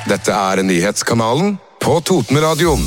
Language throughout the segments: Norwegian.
Dette nyhetskanalen på Totenradioen.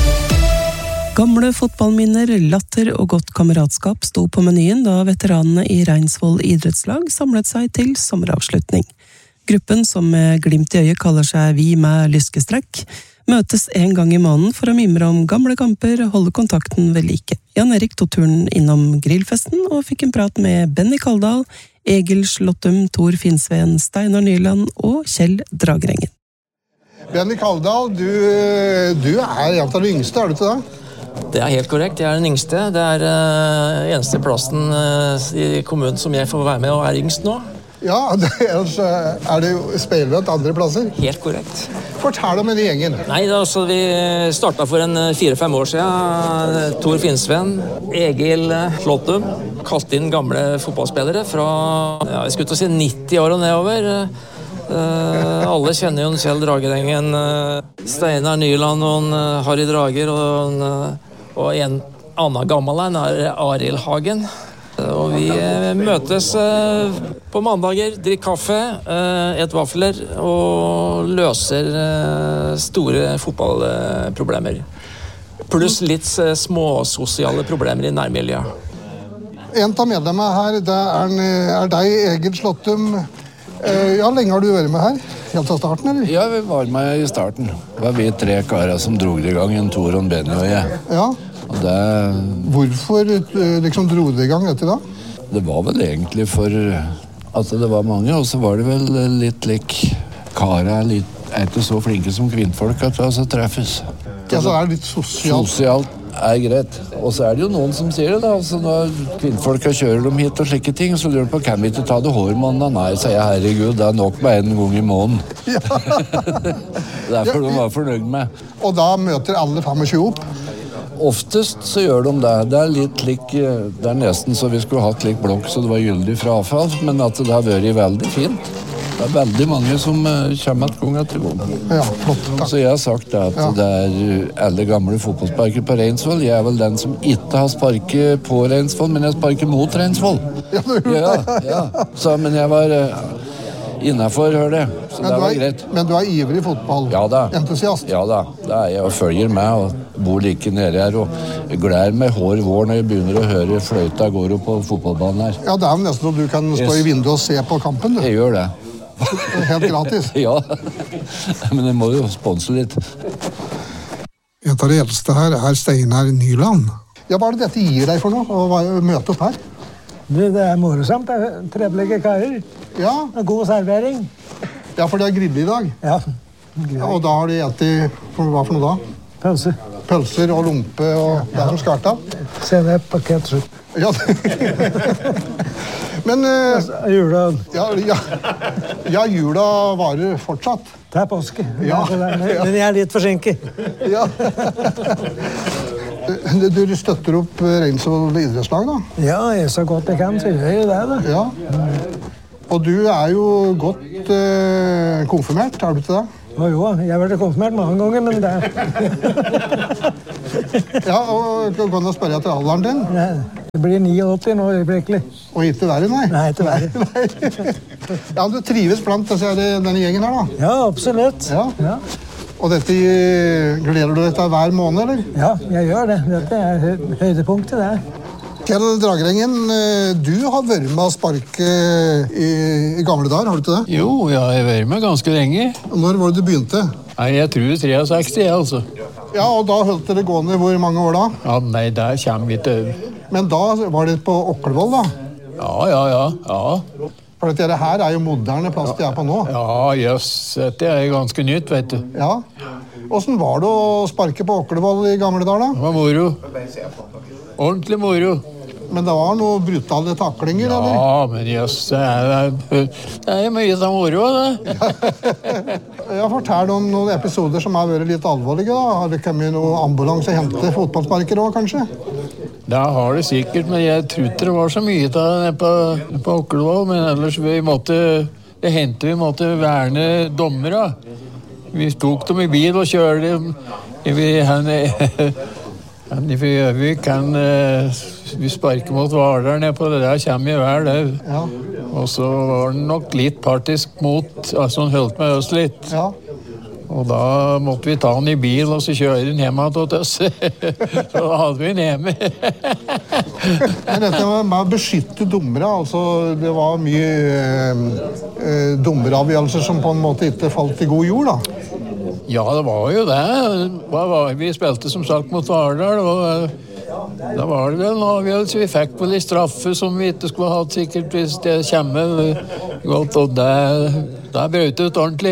Gamle fotballminner, latter og godt kameratskap sto på menyen da veteranene i Reinsvoll idrettslag samlet seg til sommeravslutning. Gruppen, som med glimt i øyet kaller seg Vi med lyskestrekk, møtes en gang i måneden for å mimre om gamle kamper, holde kontakten ved like. Jan Erik tok turen innom grillfesten og fikk en prat med Benny Kaldal, Egil Slåttum, Tor Finnsveen, Steinar Nyland og Kjell Dragrengen. Benny Kaldal, du en av de yngste, er du ikke det? Det helt korrekt, jeg den yngste. Det eneste plassen i kommunen som jeg får være med og yngst nå. Ja, ellers det spillet andre plasser? Helt korrekt. Fortell om denne gjengen. Nei, vi startet for 4-5 år siden. Tor Finnsveen, Egil Slåttum, kalt inn gamle fotballspillere fra, jeg skulle si 90 år og nedover. Alle kjenner jo Kjell Dragrengen, Steinar Nyland og Harry Drager og en annen gammel Arild Hagen. Og vi møtes på mandager, drikker kaffe, et vafler og løser store fotballproblemer. Pluss litt små sosiale problemer i nærmiljøet. En av medlemmene her, det deg, Egil Slåttum. Ja, lenge har du vært med her? Helt av starten, eller? Ja, vi var med i starten. Det var vi 3 karer som drog det i gang, en Tor, en Benny og jeg. Ja. Og det... Hvorfor liksom drog det i gang dette da? Det var vel egentlig for at det var mange, og så var det vel litt lik karer ikke så flinke som kvinnfolk at det treffes. Ja, så det litt sosialt. Sosialt greit. Og så det jo noen som sier det da, altså når kvinnfolk kjører dem hit og slike ting, så lurer de på, kan vi ikke ta det hårmåneden? Nei, sier jeg, herregud, det nok med en gang i måneden. Ja. Derfor de var fornøyd med. Og da møter alle 25 opp? Oftest så gjør de det. Det litt lik, det nesten så vi skulle hatt lik blokk, så det var gyldig frafall, men at det har vært veldig fint. Det veldig mange som kommer et gang etter gang. Ja, flott. Takk. Så jeg har sagt at det alle gamle fotballsparker på Reinsvoll. Jeg vel den som ikke har sparket på Reinsvoll, men jeg sparker mot Reinsvoll. Ja. Så, men jeg var innenfor, hør det. Så det var greit. Men du ivrig fotball? Ja da. Entusiast? Ja da. Det jeg og følger med og bor like nede her og gleder meg hår vår når jeg begynner å høre fløyta går opp på fotballbanen her. Ja, det nesten at du kan stå i vinduet og se på kampen, du. Jeg gjør det. Helt gratis. Ja, men jeg må jo sponse litt. Et av de eldste her Steinar Nyland. Ja, hva det dette gir deg for noe, å møte opp her? Det morsomt, det trevelige karer. Ja. God servering. Ja, for det grill i dag. Ja. Og da har de etter, hva for noe da? Pølser. Pølser og lompe og det som skal ta. Senep og ketchup. Ja, men jula. Ja, jula varer fortsatt. Det påske. Ja. Men jeg litt forsinket. Ja. Du støtter opp Reinsvoll idrettslag, da? Ja, jeg så godt jeg kan, så gjør jeg jo det, da. Ja. Og du jo godt konfirmert, du ikke det? Jo, jeg har vært konfirmert mange ganger, men det... Ja, og kan du spørre etter alderen din? Nei, det blir 89 nå, øyeblikkelig. Og ikke verre, nei? Nei, ikke verre. Ja, du trives blant denne gjengen her, da? Ja, absolutt. Ja. Og dette gleder du deg til hver måned, eller? Ja, jeg gjør det. Dette høydepunktet, det. Kjell Dragrengen, du har vært med å sparke i gamle dager, har du ikke det? Jo, jeg har vært med ganske lenge. Når var det du begynte? Nei, jeg tror 63, altså. Ja, og da holdt dere gående hvor mange år da? Ja, nei, der kommer vi til over. Men da var det på Oklevoll, da? Ja. For dette her jo moderne plass de på nå. Ja, jøss, dette ganske nytt, vet du. Ja. Hvordan var det å sparke på Oklevoll i gamle dager, da? Det var moro. Ordentlig moro. Men det var noen brutale taklinger, eller? Ja, men jøss, det mye som moro, det. Ja, fortell om noen episoder som har vært litt alvorlige, da. Har det kommet noen ambulanse og hentet fotballsparker også, kanskje? Det har det sikkert, men jeg tror ikke det var så mye av det på Oklevoll, men ellers det hendte vi måtte verne dommer, da. Vi tok dem i bil og kjørte dem. For Gjøvik kan vi sparke mot Hvaler ned på det der, kommer i hver det. Ja. Og så var den nok litt partisk mot, altså hun holdt med oss litt. Ja. Og da måtte vi ta han i bil og så kjøre den hjemme til oss. Så da hadde vi den hjemme. Dette med å beskytte dommere, altså det var mye dommeravgjørelser som på en måte ikke falt i god jord da. Ja, det var jo det. Vi spilte som sagt mot Vardal, og da var det vel en avgjørelse. Vi fikk vel i straffe som vi ikke skulle ha hatt sikkert hvis det kommer godt, og det brøt ut ordentlig.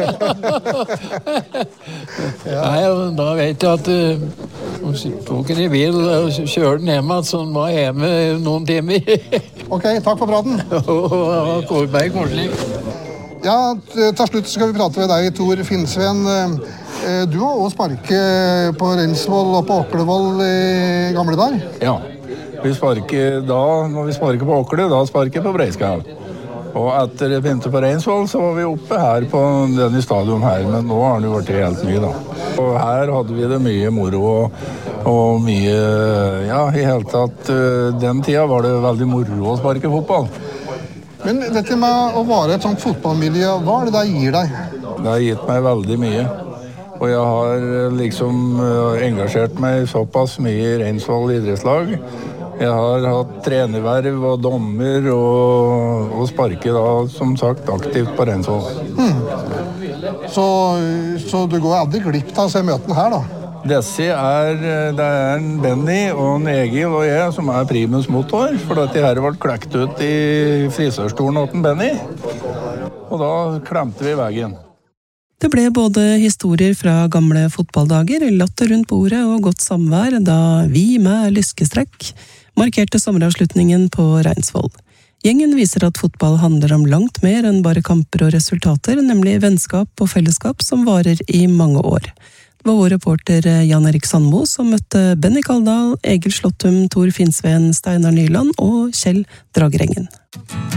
Nei, da vet jeg at tok en i bil og kjørte den hjemme, så han var hjemme noen timer. Ok, takk for praten. Og Kårberg Korsling. Ja, til slutt skal vi prate med deg, Tor Finnsveen. Du har også sparket på Reinsvoll og på Åklevoll i gamle dager. Ja, når vi sparker på Åkle, da sparker på Breiskau. Og etter jeg begynte på Reinsvoll, så var vi oppe her på denne stadion her, men nå har det jo vært helt mye da. Og her hadde vi det mye moro og mye, ja, i hele tatt, den tida var det veldig moro å sparke fotball. Men dette med å være et sånt fotballmiljø, hva er det det gir deg? Det har gitt meg veldig mye. Og jeg har liksom engasjert meg såpass mye i Reinsvoll idrettslag. Jeg har hatt trenerverv og dommer og sparker da, som sagt, aktivt på Reinsvoll. Så du går aldri glipp av å se møtene her da? Det er en Benny og en Egil og jeg som er primus motor, for dette her ble klekt ut i frisørstolen åt en Benny. Og da klemte vi veggen. Det ble både historier fra gamle fotballdager, latter rundt bordet og godt samvær da vi med lyskestrekk markerte sommeravslutningen på Reinsvoll. Gjengen viser at fotball handler om langt mer enn bare kamper og resultater, nemlig vennskap og fellesskap som varer i mange år. Det var vår reporter Jan Erik Sandmo som møtte Benny Kaldal, Egil Slåttum, Tor Finnsveen, Steinar Nyland og Kjell Dragrengen.